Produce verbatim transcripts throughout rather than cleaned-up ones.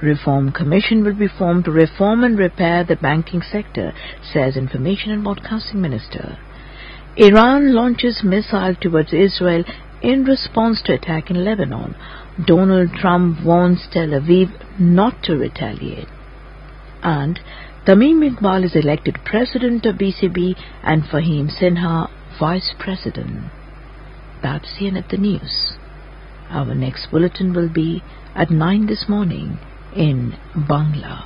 Reform Commission will be formed to reform and repair the banking sector, says Information and Broadcasting Minister. Iran launches missile towards Israel in response to attack in Lebanon. Donald Trump warns Tel Aviv not to retaliate. And Tamim Iqbal is elected president of B C B and Fahim Sinha vice president. That's the end of the news. Our next bulletin will be at nine this morning in Bangla.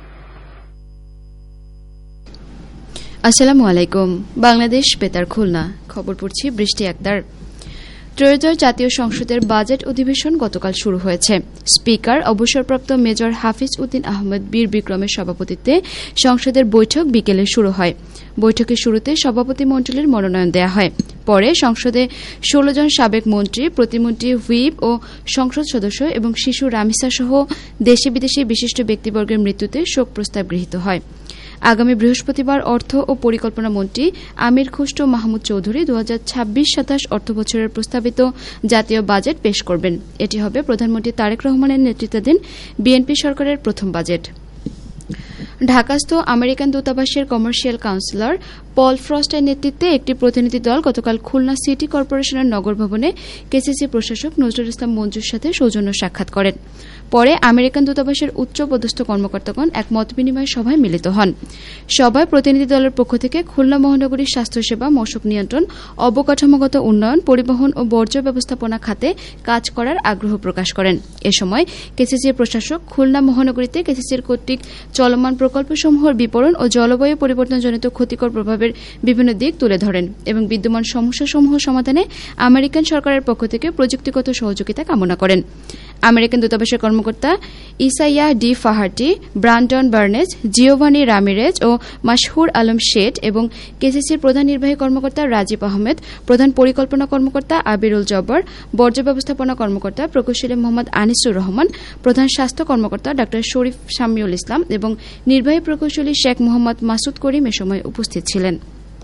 আসসালামু আলাইকুম। বাংলাদেশ বেতার খুলনা খবর পড়ছি বৃষ্টি আক্তার। ত্রয়োদশ জাতীয় সংসদের budget অধিবেশন গতকাল শুরু হয়েছে। স্পিকার অবসরপ্রাপ্ত মেজর হাফিজ উদ্দিন আহমেদ বীর বিক্রমের সভাপতিত্বে সংসদের বৈঠক বিকেলে শুরু হয়। বৈঠকের শুরুতে সভাপতি মণ্ডলীর মনোনয়ন দেওয়া হয়। পরে সংসদে ষোলো জন সাবেক মন্ত্রী, প্রতিমন্ত্রী, হুইপ ও সংসদ সদস্য এবং শিশু রামিসা সহ দেশে বিদেশে বিশিষ্ট ব্যক্তিবর্গের মৃত্যুতে শোক প্রস্তাব গৃহীত হয়। আগামী বৃহস্পতিবার অর্থ ও পরিকল্পনা মন্ত্রী আমির খুসরো মাহমুদ চৌধুরী দু হাজার ছাব্বিশ সাতাশ অর্থবছরের প্রস্তাবিত জাতীয় বাজেট পেশ করবেন। এটি হবে প্রধানমন্ত্রী তারেক রহমানের নেতৃত্বাধীন বিএনপি সরকারের প্রথম বাজেট। ঢাকাস্থ আমেরিকান দূতাবাসের কমার্শিয়াল কাউন্সিলর পল ফ্রস্টের নেতৃত্বে একটি প্রতিনিধি দল গতকাল খুলনা সিটি কর্পোরেশনের নগর ভবনে কেসিসি প্রশাসক নজরুল ইসলাম মঞ্জুর সাথে সৌজন্য সাক্ষাৎ করেন। পরে আমেরিকান দূতাবাসের উচ্চ পদস্থ কর্মকর্তাগণ এক মতবিনিময় সভায় মিলিত হন। সভায় প্রতিনিধি দলের পক্ষ থেকে খুলনা মহানগরীর স্বাস্থ্যসেবা, মশক নিয়ন্ত্রণ, অবকাঠামোগত উন্নয়ন, পরিবহন ও বর্জ্য ব্যবস্থাপনা খাতে কাজ করার আগ্রহ প্রকাশ করেন। এ সময় কেসিসির প্রশাসক খুলনা মহানগরীতে কেসিসির কর্তৃক চলমান প্রকল্পসমূহের বিপণন ও জলবায়ু পরিবর্তনজনিত ক্ষতিকর প্রভাবের বিভিন্ন দিক তুলে ধরেন এবং বিদ্যমান সমস্যাসমূহ সমাধানে আমেরিকান সরকারের পক্ষ থেকে প্রযুক্তিগত সহযোগিতা কামনা করেন। আমেরিকান দূতাবাসের কর্মকর্তা Isaiah D ফাহার্টি, Brandon বার্নেজ, Giovani Ramirez ও মাশহুর আলম শেঠ এবং কেসিসির প্রধান নির্বাহী কর্মকর্তা রাজীব আহমেদ, প্রধান পরিকল্পনা কর্মকর্তা আবিরুল জব্বার, বর্জ্য ব্যবস্থাপনা কর্মকর্তা প্রকৌশলী মোহাম্মদ আনিসুর রহমান, প্রধান স্বাস্থ্য কর্মকর্তা ডা শরীফ শামিউল ইসলাম এবং নির্বাহী প্রকৌশলী শেখ মোহাম্মদ মাসুদ করিম এ সময় উপস্থিত ছিলেন।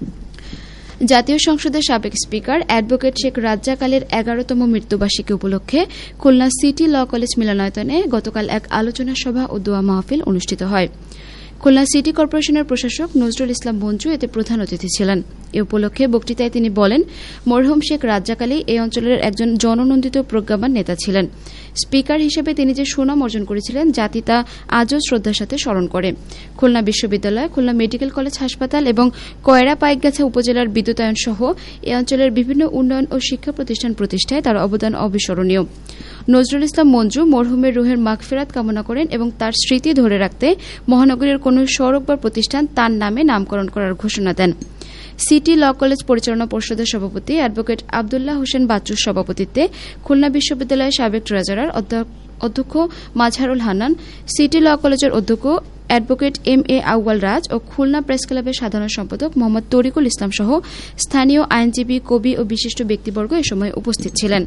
জাতীয় সংসদের সাবেক স্পিকার অ্যাডভোকেট শেখ রাজ্জাক আলীর এগারোতম মৃত্যুবার্ষিকী উপলক্ষে খুলনা সিটি ল কলেজ মিলনায়তনে গতকাল এক আলোচনা সভা ও দোয়া মাহফিল অনুষ্ঠিত হয়। খুলনা সিটি কর্পোরেশনের প্রশাসক নজরুল ইসলাম মঞ্জু এতে প্রধান অতিথি ছিলেন। এ উপলক্ষে বক্তৃতায় তিনি বলেন, মরহুম শেখ রাজ্জাক আলী এই অঞ্চলের একজন জননন্দিত প্রজ্ঞাবান নেতা ছিলেন। স্পিকার হিসেবে তিনি যে সুনাম অর্জন করেছিলেন জাতি তা আজও শ্রদ্ধার সাথে স্মরণ করে। খুলনা বিশ্ববিদ্যালয়, খুলনা মেডিকেল কলেজ হাসপাতাল এবং কয়রা পাইকগাছা উপজেলার বিদ্যুতায়ন সহ এ অঞ্চলের বিভিন্ন উন্নয়ন ও শিক্ষা প্রতিষ্ঠান প্রতিষ্ঠায় তার অবদান অবিস্মরণীয়। নজরুল ইসলাম মঞ্জু মরহুমের রুহের মাগফিরাত কামনা করেন এবং তার স্মৃতি ধরে রাখতে মহানগরীর কোন সড়ক বা প্রতিষ্ঠান তার নামে নামকরণ করার ঘোষণা দেন। সিটি ল কলেজ পরিচালনা পর্ষদের সভাপতি অ্যাডভোকেট আবদুল্লাহ হোসেন বাচ্চুর সভাপতিত্বে খুলনা বিশ্ববিদ্যালয়ের সাবেক ট্রেজারার অধ্যক্ষ মাজহারুল হান্নান, সিটি ল কলেজের অধ্যক্ষ অ্যাডভোকেট এম এ আউয়াল রাজ ও খুলনা প্রেস ক্লাবের সাধারণ সম্পাদক মোহাম্মদ তরিকুল ইসলাম সহ স্থানীয় আইনজীবী, কবি ও বিশিষ্ট ব্যক্তিবর্গ এ সময় উপস্থিত ছিলেন।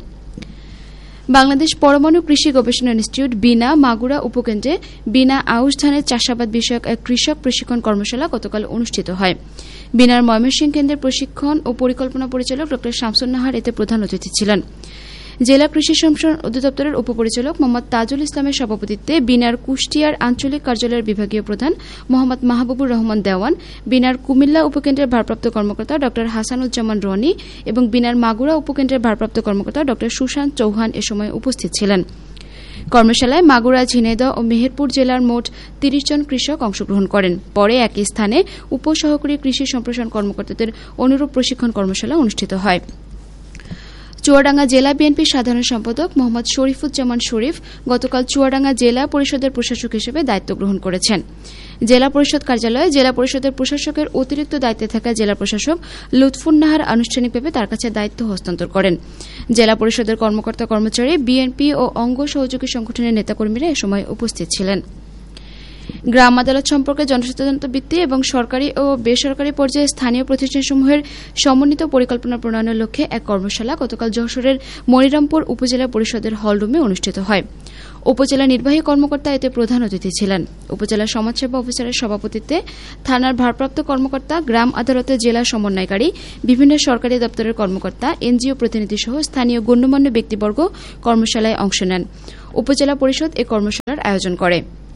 বাংলাদেশ পরমাণু কৃষি গবেষণা ইনস্টিটিউট বিনা মাগুরা উপকেন্দ্রে বিনা আউশ ধানের চাষাবাদ বিষয়ক এক কৃষক প্রশিক্ষণ কর্মশালা গতকাল অনুষ্ঠিত হয়। বিনার ময়মনসিংহ কেন্দ্রের প্রশিক্ষণ ও পরিকল্পনা পরিচালক ড শামসুন নাহার এতে প্রধান অতিথি ছিলেন। জেলা কৃষি সম্প্রসারণ অধিদপ্তরের উপপরিচালক মোহাম্মদ তাজুল ইসলামের সভাপতিত্বে বিনার কুষ্টিয়ার আঞ্চলিক কার্যালয়ের বিভাগীয় প্রধান মোহাম্মদ মাহবুবুর রহমান দেওয়ান, বিনার কুমিল্লা উপকেন্দ্রের ভারপ্রাপ্ত কর্মকর্তা ড হাসানুজ্জামান রনি এবং বিনার মাগুরা উপকেন্দ্রের ভারপ্রাপ্ত কর্মকর্তা ড সুশান্ত চৌহান এ সময় উপস্থিত ছিলেন। কর্মশালায় মাগুরা, ঝিনাইদহ ও মেহেরপুর জেলার মোট তিরিশ জন কৃষক অংশগ্রহণ করেন। পরে একই স্থানে উপসহকারী কৃষি সম্প্রসারণ কর্মকর্তাদের অনুরূপ প্রশিক্ষণ কর্মশালা অনুষ্ঠিত হয়। চুয়াডাঙ্গা জেলা বিএনপির সাধারণ সম্পাদক মোহাম্মদ শরীফুজ্জামান শরীফ গতকাল চুয়াডাঙ্গা জেলা পরিষদের প্রশাসক হিসেবে দায়িত্ব গ্রহণ করেছেন। জেলা পরিষদ কার্যালয়ে জেলা পরিষদের প্রশাসকের অতিরিক্ত দায়িত্বে থাকা জেলা প্রশাসক লুৎফুন নাহার আনুষ্ঠানিকভাবে তার কাছে দায়িত্ব হস্তান্তর করেন। জেলা পরিষদের কর্মকর্তা কর্মচারী, বিএনপি ও অঙ্গ সহযোগী সংগঠনের নেতাকর্মীরা এ সময় উপস্থিত ছিলেন। গ্রাম আদালত সম্পর্কে জনসচেতনতা বৃদ্ধি এবং সরকারি ও বেসরকারি পর্যায়ে স্থানীয় প্রতিষ্ঠানসমূহের সমন্বিত পরিকল্পনা প্রণয়নের লক্ষ্যে এক কর্মশালা গতকাল যশোরের মনিরামপুর উপজেলা পরিষদের হলরুমে অনুষ্ঠিত হয়। উপজেলা নির্বাহী কর্মকর্তা এতে প্রধান অতিথি ছিলেন। উপজেলা সমাজসেবা অফিসারের সভাপতিত্বে থানার ভারপ্রাপ্ত কর্মকর্তা, গ্রাম আদালতের জেলা সমন্বয়কারী, বিভিন্ন সরকারি দপ্তরের কর্মকর্তা, এনজিও প্রতিনিধি সহ স্থানীয় গণ্যমান্য ব্যক্তিবর্গ কর্মশালায় অংশ নেন। উপজেলা পরিষদ এ কর্মশালার আয়োজন করে।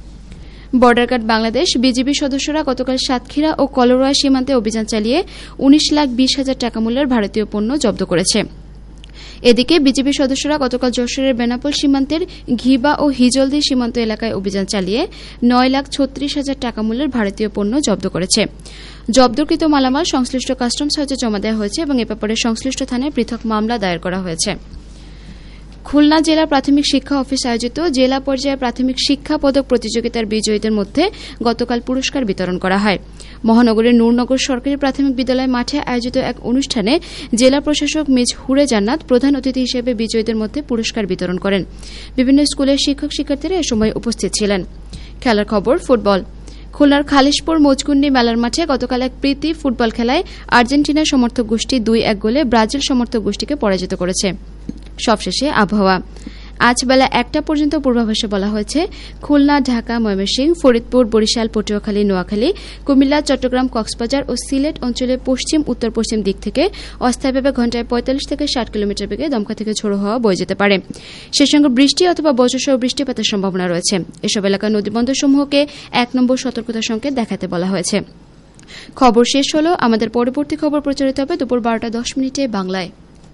বর্ডার গার্ড বাংলাদেশ বিজিবি সদস্যরা গতকাল সাতক্ষীরা ও কলরোয়া সীমান্তে অভিযান চালিয়ে উনিশ লাখ বিশ হাজার টাকা মূল্যের ভারতীয় পণ্য জব্দ করেছে। এদিকে বিজিবি সদস্যরা গতকাল যশোরের বেনাপোল সীমান্তের ঘিবা ও হিজলদি সীমান্ত এলাকায় অভিযান চালিয়ে নয় লাখ ছত্রিশ হাজার টাকা মূল্যের ভারতীয় পণ্য জব্দ করেছে। জব্দকৃত মালামাল সংশ্লিষ্ট কাস্টমস হাউজে জমা দেওয়া হয়েছে এবং এ ব্যাপারে সংশ্লিষ্ট থানায় পৃথক মামলা দায়ের করা হয়েছে। খুলনা জেলা প্রাথমিক শিক্ষা অফিস আয়োজিত জেলা পর্যায়ে প্রাথমিক শিক্ষা পদক প্রতিযোগিতার বিজয়ীদের মধ্যে গতকাল পুরস্কার বিতরণ করা হয়। মহানগরের নূরনগর সরকারি প্রাথমিক বিদ্যালয় মাঠে আয়োজিত এক অনুষ্ঠানে জেলা প্রশাসক মিজ হুরে জান্নাত প্রধান অতিথি হিসেবে বিজয়ীদের মধ্যে পুরস্কার বিতরণ করেন। বিভিন্ন স্কুলের শিক্ষক শিক্ষার্থীরা এ সময় উপস্থিত ছিলেন। খেলার খবর ফুটবল। খুলনার খালিশপুর মজগুন্ডি মেলার মাঠে গতকাল এক প্রীতি ফুটবল খেলায় আর্জেন্টিনা সমর্থক গোষ্ঠী দুই এক গোলে ব্রাজিল সমর্থক গোষ্ঠীকে পরাজিত করেছে। সবশেষে আবহাওয়া। আজ বেলা একটা পর্যন্ত পূর্বাভাসে বলা হয়েছে খুলনা, ঢাকা, ময়মনসিংহ, ফরিদপুর, বরিশাল, পটুয়াখালী, নোয়াখালী, কুমিল্লা, চট্টগ্রাম, কক্সবাজার ও সিলেট অঞ্চলের পশ্চিম উত্তর পশ্চিম দিক থেকে অস্থায়ীভাবে ঘণ্টায় পঁয়তাল্লিশ থেকে ষাট কিলোমিটার বেগে দমকা থেকে ঝোড়ো হাওয়া বয়ে যেতে পারে। সেই সঙ্গে বৃষ্টি অথবা বজ্রসহ বৃষ্টিপাতের সম্ভাবনা রয়েছে। এসব এলাকার নদীবন্দরসমূহকে এক নম্বর সতর্কতা সংকেত দেখাতে বলা হয়েছে। খবর শেষ হল। আমাদের পরবর্তী খবর প্রচারিত হবে দুপুর বারোটা দশ মিনিটে বাংলায়।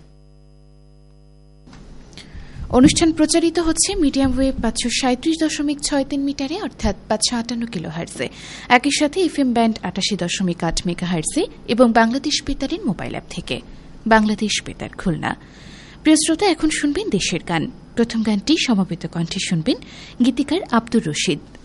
অনুষ্ঠান প্রচারিত হচ্ছে মিডিয়াম ওয়েভ পাঁচশো সাঁত্রিশ দশমিক ছয় তিন মিটারে অর্থাৎ পাঁচশো আটান্ন কিলো হার্টসে, একই সাথে এফএম ব্যান্ড আটাশি দশমিক আট মেগা হার্টসে এবং বাংলাদেশ বেতারের মোবাইল অ্যাপ থেকে। বাংলাদেশ বেতার খুলনা। প্রিয় শ্রোতা, এখন শুনবেন দেশের গান। প্রথম গানটি সমবেত কণ্ঠে শুনবেন গীতিকার আব্দুর রশিদ।